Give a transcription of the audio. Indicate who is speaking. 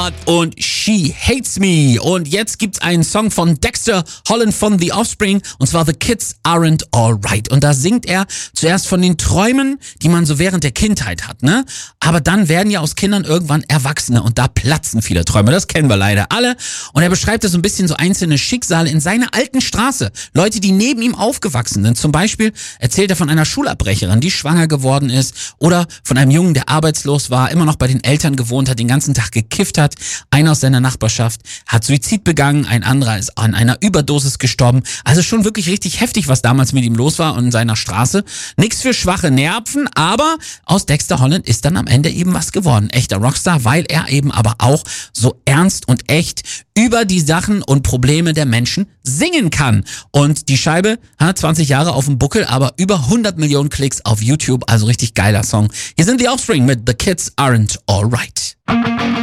Speaker 1: Und She Hates Me. Und jetzt gibt's einen Song von Dexter Holland von The Offspring, und zwar The Kids Aren't Alright. Und da singt er zuerst von den Träumen, die man so während der Kindheit hat, ne? Aber dann werden ja aus Kindern irgendwann Erwachsene und da platzen viele Träume. Das kennen wir leider alle. Und er beschreibt so ein bisschen so einzelne Schicksale in seiner alten Straße. Leute, die neben ihm aufgewachsen sind. Zum Beispiel erzählt er von einer Schulabbrecherin, die schwanger geworden ist, oder von einem Jungen, der arbeitslos war, immer noch bei den Eltern gewohnt hat, den ganzen Tag gekifft hat. Einer aus seiner Nachbarschaft hat Suizid begangen, ein anderer ist an einer Überdosis gestorben. Also schon wirklich richtig heftig, was damals mit ihm los war und in seiner Straße. Nix für schwache Nerven, aber aus Dexter Holland ist dann am Ende eben was geworden. Echter Rockstar, weil er eben aber auch so ernst und echt über die Sachen und Probleme der Menschen singen kann. Und die Scheibe hat 20 Jahre auf dem Buckel, aber über 100 Millionen Klicks auf YouTube, also richtig geiler Song. Hier sind die Offspring mit The Kids Aren't Alright.